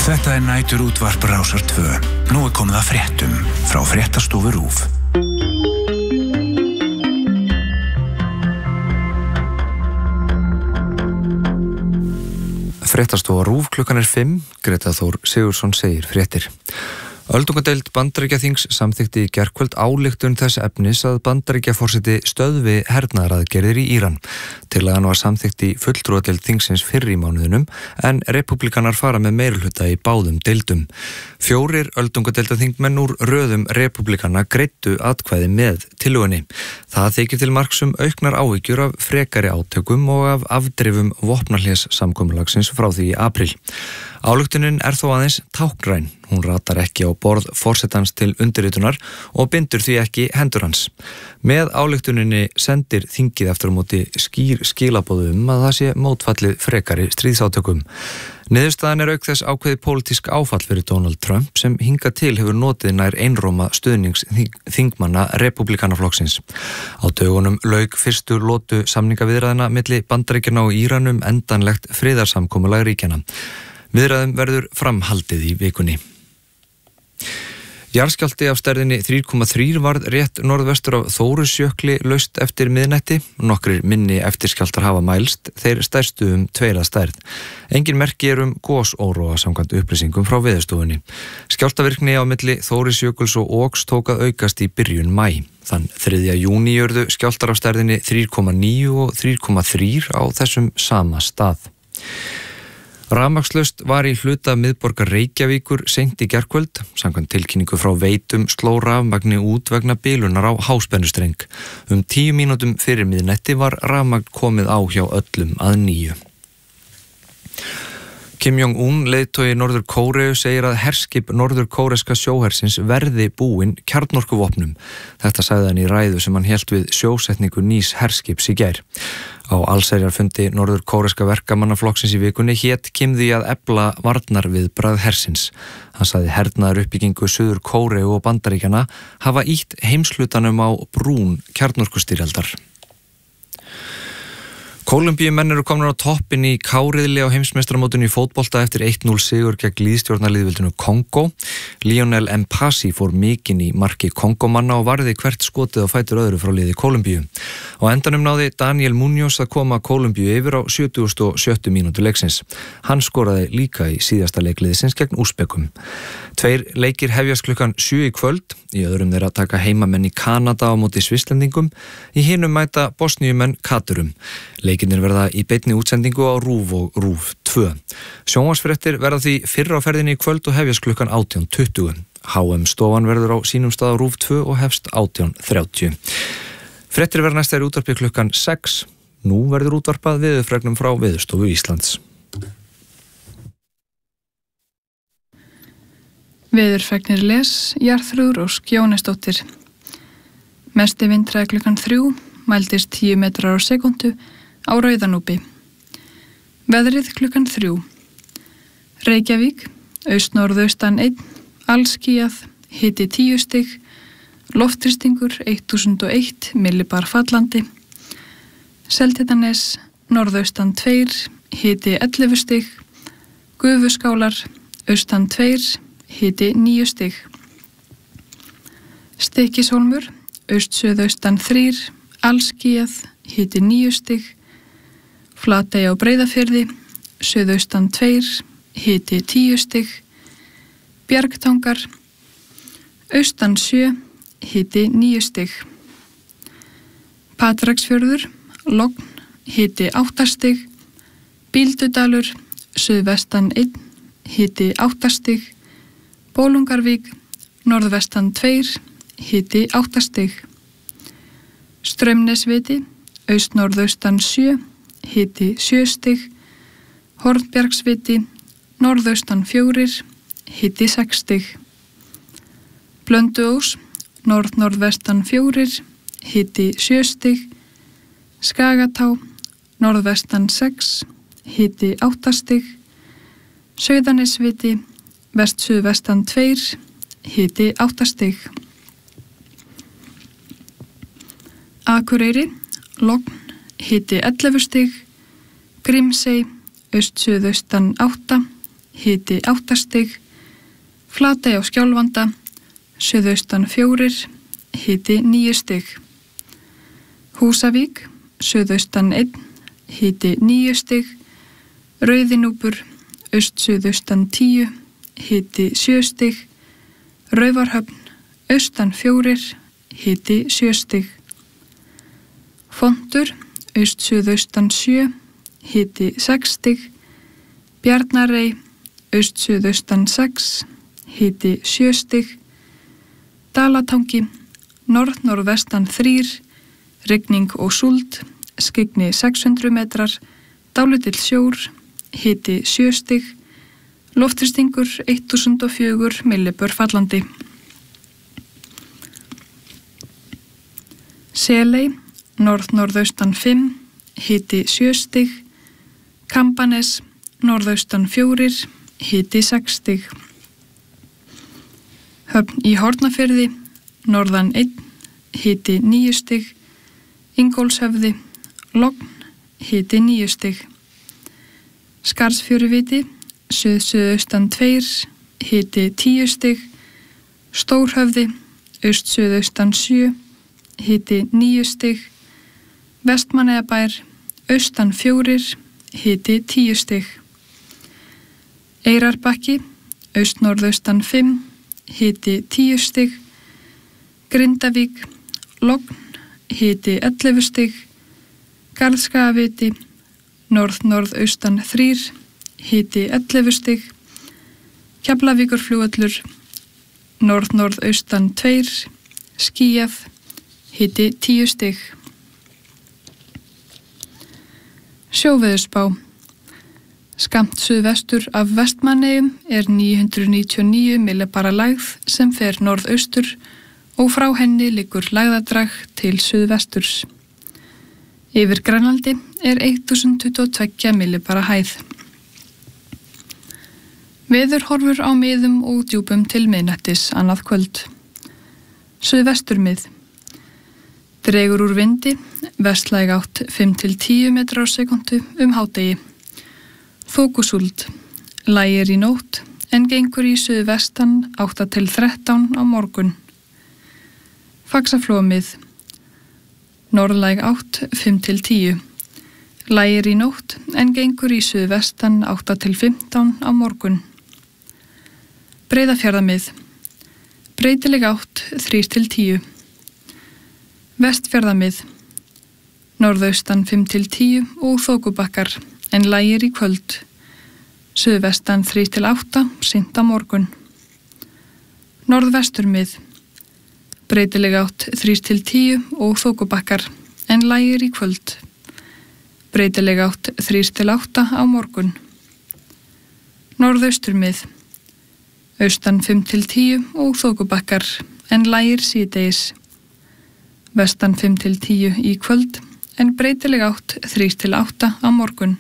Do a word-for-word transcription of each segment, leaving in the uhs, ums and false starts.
Þetta er nætur útvarp Rásar tvö. Nú er komið að fréttum frá Fréttastofu RÚV. Fréttastofa RÚV, klukkan er fimm. Greta Þór Sigurðsson segir fréttir. Öldungadeild Bandaríkjaþings samþykkti í gærkvöld ályktun þess efnis að Bandaríkjaforseti stöðvi hernaðaraðgerðir í Íran. Tillagan var samþykkt í fulltrúadeild þingsins fyrr í mánuðinum en repúblikanar fara með meirihluta í báðum deildum. Fjórir öldungadeildaþingmenn úr röðum repúblikana greiddu atkvæði með tillögunni. Það þykir til marks um auknar áhyggjur af frekari átökum og af afdrifum vopnahlés samkomulagsins frá því í apríl. Ályktunin er þó aðeins táknræn. Hún ratar ekki á borð forsetans til undirritunar og bindur því ekki hendur hans. Með ályktuninni sendir þingið eftir á móti skýr skilaboð um að það sé mótfallið frekari stríðsátökum. Niðurstaðan er auk þess ákveðið pólitísk áfall fyrir Donald Trump sem hingað til hefur notið nær einróma stuðnings þingmanna repúblikanaflokksins. Á dögunum lauk fyrstu lotu samningaviðræðna milli Bandaríkjanna og Íran um endanlegt friðarsamkomulag ríkjanna. Viðræðum verður framhaldið í vikunni. Jarðskjálfti af stærðinni þrjú komma þrjú varð rétt norðvestur af Þórusjökli laust eftir miðnætti. Nokkrir minni eftirskjálftar hafa mælst, þeir stærstu um tveir að stærð. Engin merki er um gosóróa samkvæmt upplýsingum frá Veðurstofunni. Skjálftavirkni á milli Þórusjökuls og Oks tók að aukast í byrjun maí. Þann þriðja júní urðu skjálftar af stærðinni þrjú komma níu og þrjú komma þrjú á þessum sama stað. Rafmagnslaust var í hluta miðborgar Reykjavíkur seint í gærkvöld. Samkvæmt tilkynningu frá Veitum sló rafmagni út vegna bilunar á háspennustreng. Um tíu mínútum fyrir miðnætti var rafmagn komið á hjá öllum að nýju. Kim Jong-un, leiðtogi Norður Kóreu, segir að herskip norður kóreska sjóhersins verði búin kjarnorkuvopnum. Þetta sagði hann í ræðu sem hann hélt við sjósetningu nýs herskips í gær. Á allsherjarfundi norður kóreska verkamannaflokksins í vikunni hét Kim því að efla varnarviðbragð hersins. Hann sagði hernaðar uppbyggingu Suður Kóreu og Bandaríkjanna hafa ýtt heimshlutanum á brún kjarnorkustyrjaldar. Kólumbíumenn eru komnir á toppinn í káriðli á heimsmeistaramótinu í fótbolta eftir eitt núll sigur gegn lýðstjórnarliðveldinu Kongo. Lionel Mpasi fór mikinn í marki Kongomanna og varði hvert skotið á fætur öðru frá liði Kólumbíu. Á endanum náði Daniel Muñoz að koma Kólumbíu yfir á sjötugasta og sjötta mínútu leiksins. Hann skoraði líka í síðasta leik liðsins gegn Úsbekum. Tveir leikir hefjast klukkan sjö í kvöld. Í öðrum þeirra taka heimamenn í Kanada á móti Svisslendingum. Í hinum mæta Bosníumenn Katurum. Leikirnir verða í beinni útsendingu á RÚV og RÚV tvö. Sjónvarpsfréttir verða því fyrr á ferðinni í kvöld og hefjast klukkan átján tuttugu. H M stofan verður á sínum stað á RÚV tvö og hefst átján þrjátíu. Fréttir verða næsta í útvarpi klukkan sex. Nú verður útvarpað veðurfregnum frá Veðurstofu Íslands. Veðurfregnir les, Jarþrúður Ósk Jónesdóttir. Mesti vindhraði klukkan þrjú, mældist tíu metrar á sekúndu á Rauðanúpi. Veðrið klukkan þrjú. Reykjavík, austnorðaustan einn, allskýjað, hiti tíu stig, loftþrýstingur eitt þúsund og eitt millibar fallandi. Seltjarnarnes, norðaustan tveir, hiti ellefu stig, Gufuskálar, austan tveir, hiti níu stig. Stykkishólmur, aust-suðaustan þrír, allskýjað, hiti níu stig. Flatey á Breiðafirði, suðaustan tveir, hiti tíu stig. Bjargtangar, austan sjö, hiti níu stig. Patreksfjörður, logn, hiti átta stig. Bíldudalur, suðvestan einn, hiti átta stig. Bólungarvík, norðvestan tveir, hiti átta stig. Straumnesviti, aust-norðaustan sjö, hiti sjö stig. Hornbjargsviti, norðaustan fjórir, hiti sex stig. Blönduós, norð-norðvestan fjórir, hiti sjö stig. Skagatá, norðvestan sex, hiti átta stig. Sauðanesviti, vest-suðvestan tveir, hiti átta stig. Akureyri, logn, hiti ellefu stig. Grímsey, aust-suðaustan átta, hiti átta stig, Flatey á Skjálfanda, suðaustan fjórir, hiti níu stig. Húsavík, suðaustan einn, hiti níu stig, Rauðinúpur, aust-suðaustan tíu, hiti sjö stig, Raufarhöfn, austan fjórir, hiti sjö stig. Fontur, aust-suðaustan sjö, hiti sex stig, Bjarnarey, aust-suðaustan sex, hiti sjö stig, Dalatangi, norð-norðvestan þrír, rigning og súld, skyggni sex hundruð metrar, dálítill sjór, hiti sjö stig, loftþrýstingur eitt þúsund og fjögur millibör fallandi. Seley, norð-norðaustan fimm, hiti sjö stig, Kambanes, norðaustan fjórir, hiti sex stig. Höfn í Hornafirði, norðan einn, hiti níu stig, Ingólfshöfði, logn, hiti níu stig. Skarðsfjöruviti, suð-suðaustan tveir, hiti tíu stig, Stórhöfði, aust-suðaustan sjö, hiti níu stig, Vestmannaeyjabær, austan fjórir, hiti tíu stig. Eyrarbakki, aust-norðaustan fimm, hiti tíu stig, Grindavík, logn, hiti ellefu stig, Garðskagaviti, norð-norðaustan þrír, hiti ellefu stig, Keflavíkurflugvöllur, norð-norðaustan tveir, skýjað, hiti tíu stig. Sjóveðurspá. Skammt suðvestur af Vestmannaeyjum er níu hundruð níutíu og níu millibara lægð sem fer norðaustur og frá henni liggur lægðadrag til suðvesturs. Yfir Grænlandi er þúsund tuttugu og tvö millibara hæð. Veðurhorfur á miðum og djúpum til miðnættis annað kvöld. Suðvesturmið. Dregur úr vindi, vestlæg átt fimm til tíu metrar á sekúndu um hádegi. Þokusúld. Lægir í nótt en gengur í suðvestan átta til þrettán á morgun. Faxaflóamið. Norðlæg átt fimm til tíu. Lægir í nótt en gengur í suðvestan átta til fimmtán á morgun. Breiðafjarðamið. Breytileg átt þrír til tíu. Vestfjarðamið. Norðaustan fimm til tíu og þokubakkar en lægir í kvöld. Suðvestan þrír til átta, seint á morgun. Norðvesturmið. Breytileg átt þrír til tíu og þokubakkar en lægir í kvöld. Breytileg átt þrír til átta á morgun. Norðausturmið. Austan fimm til tíu og þokubakkar en lægir síðdegis. Vestan fimm til tíu í kvöld en breytileg átt þrír til átta á morgun.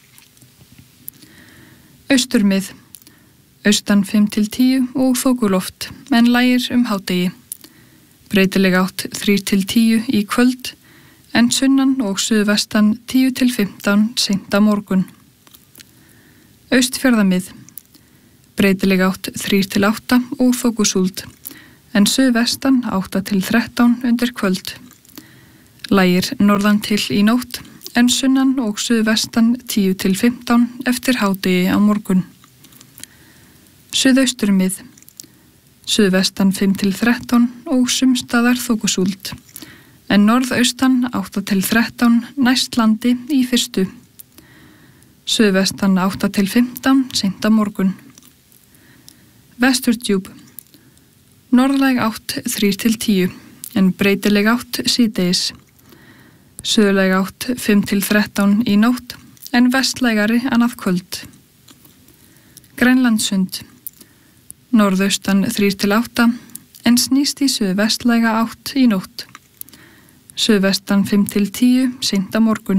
Austurmið. Austan fimm til tíu og þokuloft en lægir um hádegi. Breytileg átt þrír til tíu í kvöld en sunnan og suðvestan tíu til fimmtán seint á morgun. Austfjarðamið. Breytileg átt þrír til átta og þokusúld en suðvestan átta til þrettán undir kvöld. Lægir norðan til í nótt en sunnan og suðvestan tíu til fimmtán eftir hádegi á morgun. Suðausturmið. Suðvestan fimm til þrettán og sumstaðar þokusúld en norðaustan átta til þrettán næst landi í fyrstu. Suðvestan átta til fimmtán seint á morgun. Vesturdjúp. Norðlæg átt þrír til tíu en breytileg átt síðdegis. Suðlæg átt fimm til þrettán í nótt en vestlægari annað kvöld. Grænlandssund. Norðaustan þrír til átta en snýst í suðvestlæga átt í nótt. Suðvestan fimm til tíu seint á morgun.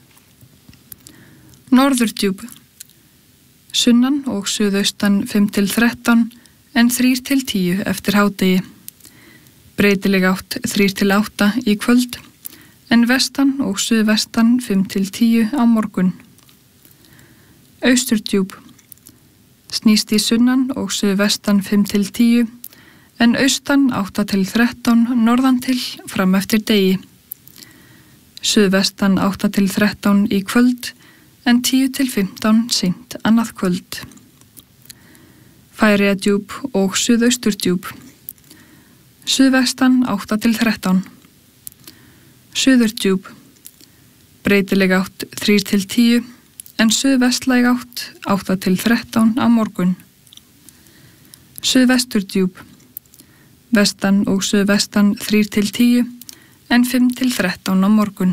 Norðurdjúp. Sunnan og suðaustan fimm til þrettán en þrír til tíu eftir hádegi. Breytileg átt þrír til átta í kvöld en vestan og suðvestan fimm til tíu á morgun. Austurdjúp. snýst í sunnan og suðvestan fimm til tíu, en austan átta til þrettán norðan til fram eftir degi. Suðvestan átta til þrettán í kvöld, en tíu til fimmtán seint annað kvöld. Færeyjadjúp og suðausturdjúp. Suðvestan átta til þrettán. Suðurdjúp. Breytileg átt þrír til tíu, en suðvestlæg átt átta til þrettán á morgun. Suðvesturdjúp. Vestan og suðvestan þrír til tíu, en fimm til þrettán á morgun.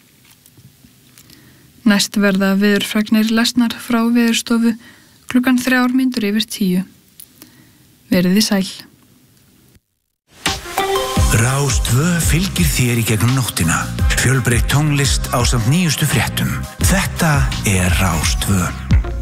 Næst verða veðurfregnir lesnar frá Veðurstofu klukkan þrjár mínútur yfir tíu. Veriði sæl. Rás tvö fylgir þér í gegnum nóttina. Fjölbreytt tónlist ásamt nýjustu fréttum. Þetta er Rás tvö.